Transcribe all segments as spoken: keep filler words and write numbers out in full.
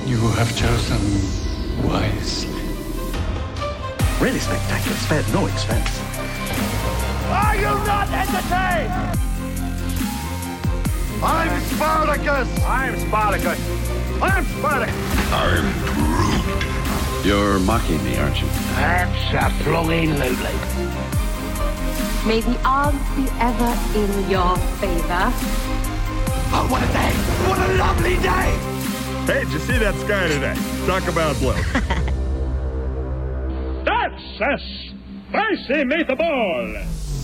You have chosen wisely. Really spectacular, spared no expense. Are you not entertained? I'm Spartacus! I'm Spartacus. I'm Spartacus. I'm Groot. You're mocking me, aren't you? Absolutely. May the odds be ever in your favor. Oh, what a day! What a lovely day! Hey, did you see that sky today? Talk about blue. That's a spicy meatball!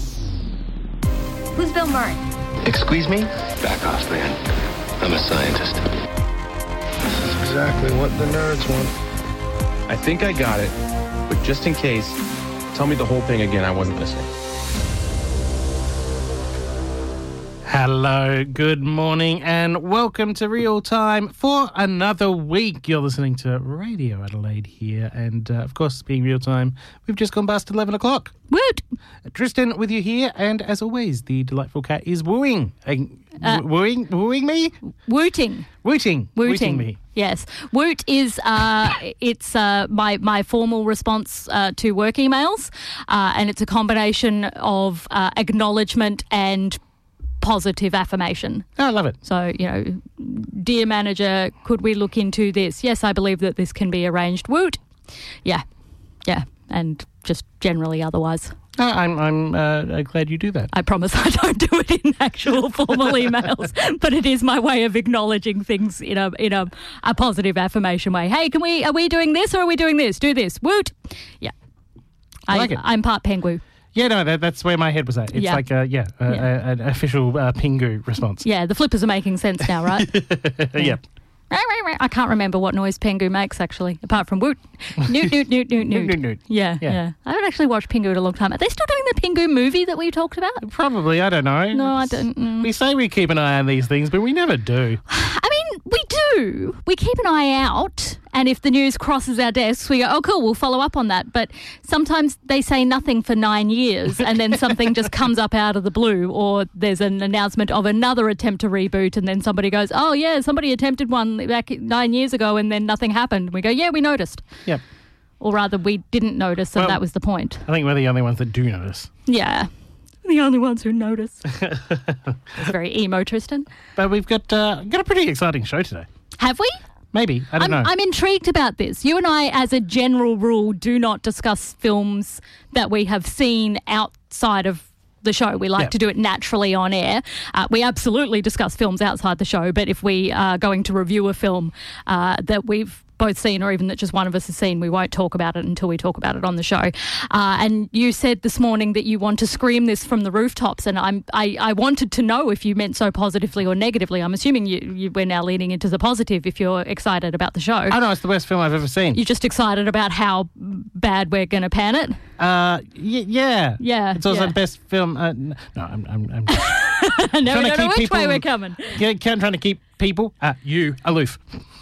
Who's Bill Murray? Excuse me? Back off, man. I'm a scientist. This is exactly what the nerds want. I think I got it, but just in case, tell me the whole thing again. I wasn't listening. Hello, good morning, and welcome to Real Time for another week. You're listening to Radio Adelaide here, and uh, of course, being Real Time, we've just gone past eleven o'clock. Woot! Tristan with you here, and as always, the delightful cat is wooing. Uh, Uh, wooing? Wooing me? Wooting. Wooting. Wooting. me. Yes. Woot is uh, it's uh, my, my formal response uh, to work emails, uh, and it's a combination of uh, acknowledgement and positive affirmation. Oh, I love it. So, you know, dear manager, could we look into this? Yes, I believe that this can be arranged. Woot. Yeah. Yeah. And just generally otherwise. Uh, I'm I'm uh, glad you do that. I promise I don't do it in actual formal emails, but it is my way of acknowledging things in a in a, a positive affirmation way. Hey, can we are we doing this or are we doing this? Do this. Woot. Yeah. I like it. I'm part Pengu. Yeah, no, that, that's where my head was at. It's Yeah. like, a, yeah, a, Yeah. A, an official uh, Pingu response. Yeah, the flippers are making sense now, right? Yep. I can't remember what noise Pengu makes, actually, apart from woot. Noot, noot, noot, noot, Noot, noot. noot, noot. Yeah, Yeah. yeah, I don't actually watch Pingu in a long time. Are they still doing the Pingu movie that we talked about? Probably, I don't know. No, I It's- don't. mm. We say we keep an eye on these things, but we never do. I mean, we do. We keep an eye out, and if the news crosses our desks, we go, oh, cool, we'll follow up on that. But sometimes they say nothing for nine years, and then something just comes up out of the blue, or there's an announcement of another attempt to reboot, and then somebody goes, oh, yeah, somebody attempted one back nine years ago, and then nothing happened. We go, yeah, we noticed. Yep. Or rather, we didn't notice, and Well- that was the point. I think we're the only ones that do notice. Yeah. The only ones who notice. It's very emo, Tristan. But we've got uh, got a pretty exciting show today. Have we? Maybe. I don't I'm, know. I'm intrigued about this. You and I, as a general rule, do not discuss films that we have seen outside of the show. We like Yeah. to do it naturally on air. Uh, we absolutely discuss films outside the show, but if we are going to review a film uh, that we've both seen or even that just one of us has seen, we won't talk about it until we talk about it on the show. Uh, and you said this morning that you want to scream this from the rooftops, and I'm, I, I wanted to know if you meant so positively or negatively. I'm assuming you, you, we're now leaning into the positive if you're excited about the show. Oh, no, it's the best film I've ever seen. You're just excited about how bad we're going to pan it? Uh, y- yeah. Yeah, It's also yeah. the best film. Uh, n- no, I'm... I'm, I'm I trying know, to we don't know keep which way people- we're coming. yeah, I'm trying to keep people, uh, you, aloof.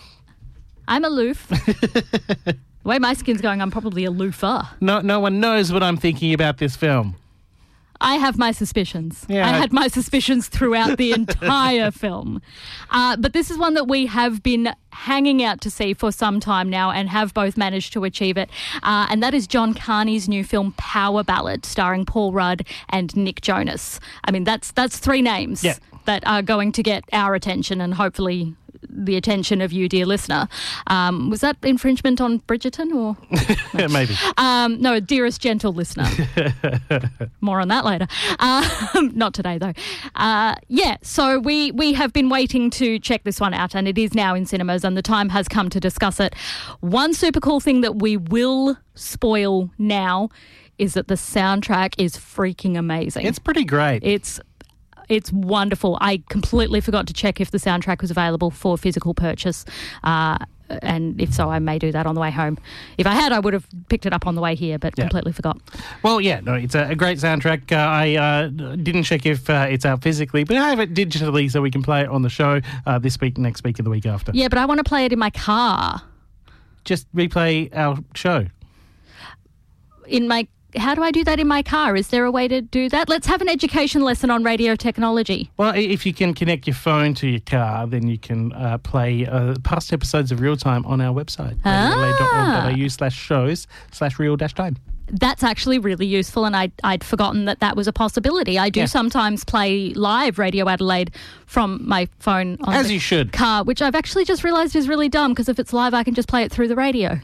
I'm aloof. The way my skin's going, I'm probably aloofer. No, no one knows what I'm thinking about this film. I have my suspicions. Yeah. I had my suspicions throughout the entire film. Uh, but this is one that we have been hanging out to see for some time now and have both managed to achieve it. Uh, and that is John Carney's new film Power Ballad, starring Paul Rudd and Nick Jonas. I mean, that's that's three names Yeah. that are going to get our attention and hopefully the attention of you, dear listener. Um, was that infringement on Bridgerton or... Maybe. Um, no, dearest gentle listener. More on that later. Um, not today, though. Uh, yeah, so we, we have been waiting to check this one out, and it is now in cinemas, and the time has come to discuss it. One super cool thing that we will spoil now is that the soundtrack is freaking amazing. It's pretty great. It's It's wonderful. I completely forgot to check if the soundtrack was available for physical purchase. Uh, and if so, I may do that on the way home. If I had, I would have picked it up on the way here, but Yeah. completely forgot. Well, yeah, no, it's a, a great soundtrack. Uh, I uh, didn't check if uh, it's out physically, but I have it digitally so we can play it on the show uh, this week, next week, and the week after. Yeah, but I want to play it in my car. Just replay our show. In my how do I do that in my car? Is there a way to do that? Let's have an education lesson on radio technology. Well, if you can connect your phone to your car, then you can uh, play uh, past episodes of Real Time on our website, Ah. radio dot org dot a u slash shows slash real dash time. That's actually really useful, and I'd, I'd forgotten that that was a possibility. I do Yeah. sometimes play live Radio Adelaide from my phone on As the you should. car, which I've actually just realised is really dumb, because if it's live, I can just play it through the radio.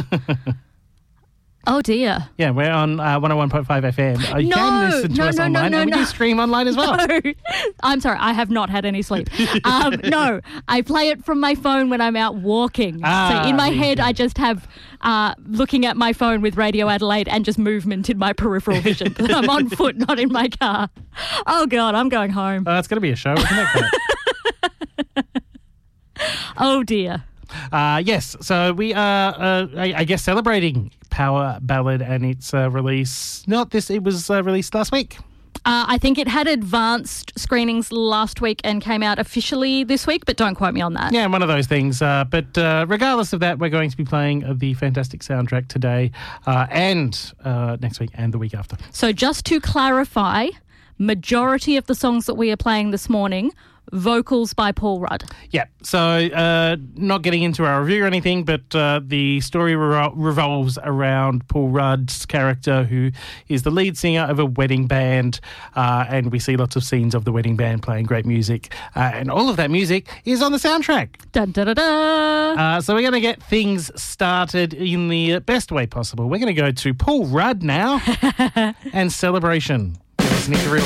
Oh, dear. Yeah, we're on uh, one oh one point five F M. Uh, you No, can listen to no, us no, no, online, no, and we no. do stream online as well. No, I'm sorry, I have not had any sleep. Um, no, I play it from my phone when I'm out walking. Ah, so in my there you head, go. I just have uh, looking at my phone with Radio Adelaide and just movement in my peripheral vision. But I'm on foot, not in my car. Oh, God, I'm going home. Uh, it's going to be a show, isn't it? Oh, dear. Uh, yes, so we are, uh, I, I guess, celebrating Power Ballad and its uh, release. Not this, it was uh, released last week. Uh, I think it had advanced screenings last week and came out officially this week, but don't quote me on that. Yeah, one of those things. Uh, but uh, regardless of that, we're going to be playing uh, the fantastic soundtrack today uh, and uh, next week and the week after. So just to clarify, majority of the songs that we are playing this morning, vocals by Paul Rudd. Yeah, so uh, not getting into our review or anything, but uh, the story revol- revolves around Paul Rudd's character, who is the lead singer of a wedding band, uh, and we see lots of scenes of the wedding band playing great music, uh, and all of that music is on the soundtrack. Dun, da, da, da. Uh, so we're going to get things started in the best way possible. We're going to go to Paul Rudd now and Celebration. Listening to Real